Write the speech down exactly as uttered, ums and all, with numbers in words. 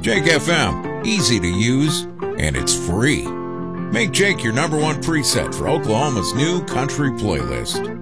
Jake F M, easy to use, and it's free. Make Jake your number one preset for Oklahoma's new country playlist.